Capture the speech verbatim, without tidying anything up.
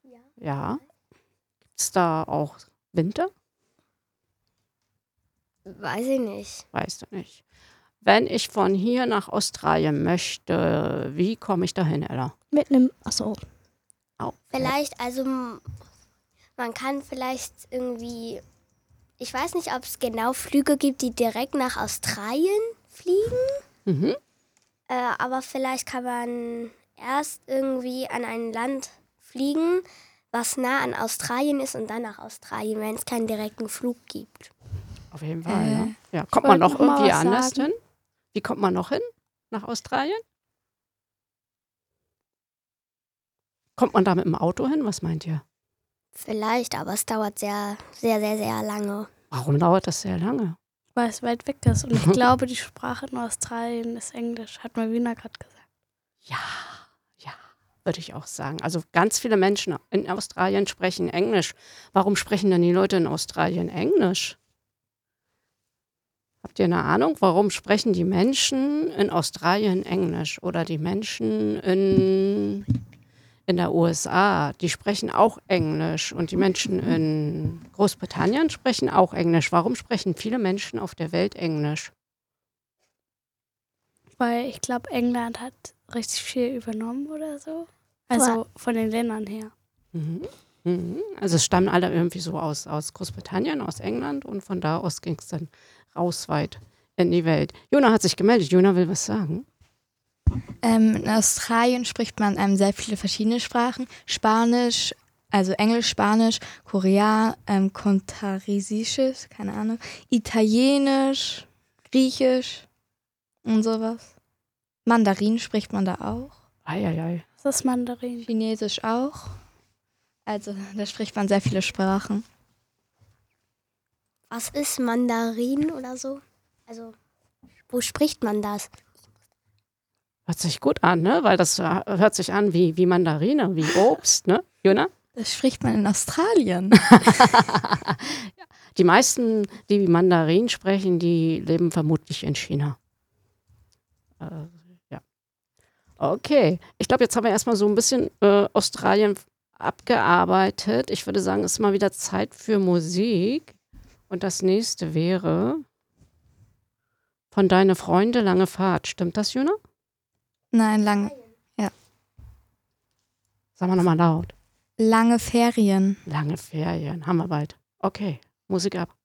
Ja. Gibt es da auch Winter? Weiß ich nicht. Weißt du nicht. Wenn ich von hier nach Australien möchte, wie komme ich dahin, Ella? Mit einem, achso. Oh, Vielleicht, also m- man kann vielleicht irgendwie, ich weiß nicht, ob es genau Flüge gibt, die direkt nach Australien fliegen, Mhm. äh, aber vielleicht kann man erst irgendwie an ein Land fliegen, was nah an Australien ist und dann nach Australien, wenn es keinen direkten Flug gibt. Auf jeden Fall, Äh, ne? Ja. Kommt man wollte noch noch mal irgendwie was anders sagen. hin? Wie kommt man noch hin nach Australien? Kommt man da mit dem Auto hin? Was meint ihr? Vielleicht, aber es dauert sehr, sehr, sehr, sehr lange. Warum dauert das sehr lange? Weil es weit weg ist. Und ich glaube, die Sprache in Australien ist Englisch, hat Malvina gerade gesagt. Ja, ja, würde ich auch sagen. Also ganz viele Menschen in Australien sprechen Englisch. Warum sprechen denn die Leute in Australien Englisch? Habt ihr eine Ahnung, warum sprechen die Menschen in Australien Englisch oder die Menschen in, in der U S A, die sprechen auch Englisch und die Menschen in Großbritannien sprechen auch Englisch. Warum sprechen viele Menschen auf der Welt Englisch? Weil ich glaube, England hat richtig viel übernommen oder so. Also von den Ländern her. Mhm. Mhm. Also es stammen alle irgendwie so aus, aus Großbritannien, aus England und von da aus ging es dann raus weit in die Welt. Jona hat sich gemeldet. Jona will was sagen. Ähm, in Australien spricht man ähm, sehr viele verschiedene Sprachen. Spanisch, also Englisch, Spanisch, Korea, ähm, Kontarisisches, keine Ahnung, Italienisch, Griechisch und sowas. Mandarin spricht man da auch. Eieiei. Das ist Mandarin. Chinesisch auch. Also da spricht man sehr viele Sprachen. Was ist Mandarin oder so? Also, wo spricht man das? Hört sich gut an, ne? Weil das äh, hört sich an wie, wie Mandarine, wie Obst, ne? Jona? Das spricht man in Australien. Die meisten, die wie Mandarin sprechen, die leben vermutlich in China. Äh, ja. Okay. Ich glaube, jetzt haben wir erstmal so ein bisschen äh, Australien abgearbeitet. Ich würde sagen, es ist mal wieder Zeit für Musik. Und das nächste wäre von Deine Freunde Lange Fahrt. Stimmt das, Jona? Nein, lang, Sagen wir nochmal laut. lange Ferien. Lange Ferien. Haben wir bald. Okay. Musik ab.